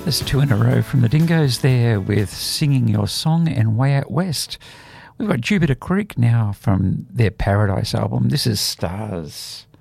There's two in a row from the Dingoes there with Singing Your Song and Way Out West. We've got Jupiter Creek now from their Paradise album. This is Stars.